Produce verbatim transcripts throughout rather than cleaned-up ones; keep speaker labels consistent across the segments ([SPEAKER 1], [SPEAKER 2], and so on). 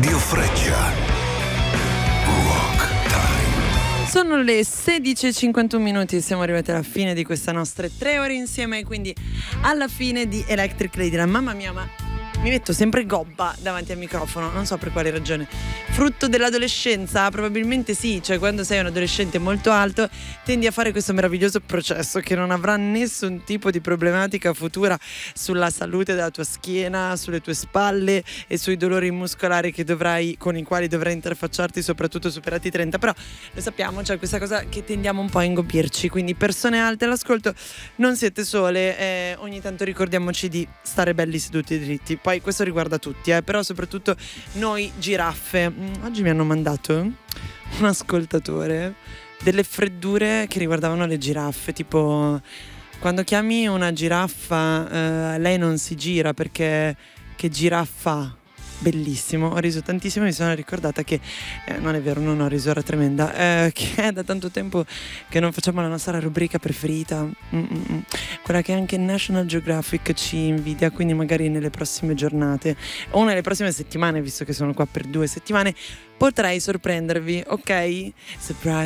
[SPEAKER 1] Radio Freccia. Rock Time.
[SPEAKER 2] Sono le sedici e cinquantuno minuti, siamo arrivati alla fine di queste nostre tre ore insieme, quindi alla fine di Electric Ladyland. Mamma mia, ma mi metto sempre gobba davanti al microfono, non so per quale ragione. Frutto dell'adolescenza? Probabilmente sì, cioè quando sei un adolescente molto alto tendi a fare questo meraviglioso processo che non avrà nessun tipo di problematica futura sulla salute della tua schiena, sulle tue spalle e sui dolori muscolari che dovrai, con i quali dovrai interfacciarti, soprattutto superati i trenta. Però lo sappiamo, c'è cioè questa cosa che tendiamo un po' a ingobbirci, quindi persone alte all'ascolto non siete sole, eh, ogni tanto ricordiamoci di stare belli seduti dritti. Poi questo riguarda tutti, eh, però soprattutto noi giraffe. Oggi mi hanno mandato un ascoltatore delle freddure che riguardavano le giraffe, tipo quando chiami una giraffa, eh, lei non si gira perché che giraffa. Bellissimo, ho riso tantissimo, mi sono ricordata che eh, non è vero, non ho riso, era tremenda, eh, che è da tanto tempo che non facciamo la nostra rubrica preferita, Mm-mm. quella che anche National Geographic ci invidia, quindi magari nelle prossime giornate o nelle prossime settimane, visto che sono qua per due settimane, potrei sorprendervi, ok? Surprise,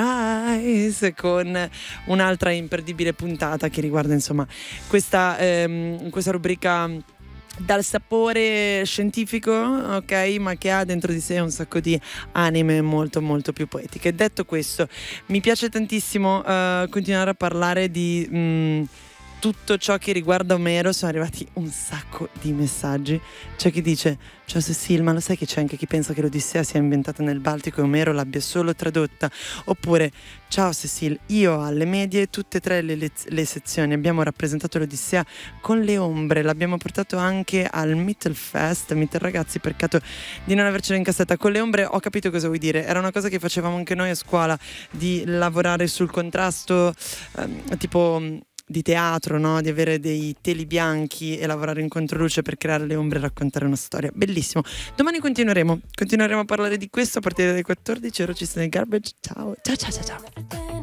[SPEAKER 2] surprise, con un'altra imperdibile puntata che riguarda insomma questa, ehm, questa rubrica dal sapore scientifico, ok, ma che ha dentro di sé un sacco di anime molto molto più poetiche. Detto questo, mi piace tantissimo uh, continuare a parlare di mh, tutto ciò che riguarda Omero. Sono arrivati un sacco di messaggi. C'è chi dice: ciao Cecil, ma lo sai che c'è anche chi pensa che l'Odissea sia inventata nel Baltico e Omero l'abbia solo tradotta? Oppure: ciao Cecil, io alle medie tutte e tre le, le, le sezioni abbiamo rappresentato l'Odissea con le ombre, l'abbiamo portato anche al Mittelfest. Mittel ragazzi, peccato di non avercelo in cassetta. Con le ombre ho capito cosa vuoi dire, era una cosa che facevamo anche noi a scuola, di lavorare sul contrasto, ehm, tipo di teatro, no? Di avere dei teli bianchi e lavorare in controluce per creare le ombre e raccontare una storia. Bellissimo. Domani continueremo, continueremo a parlare di questo a partire dalle quattordici. Ora ci sta nel garbage. Ciao, ciao, ciao, ciao, ciao.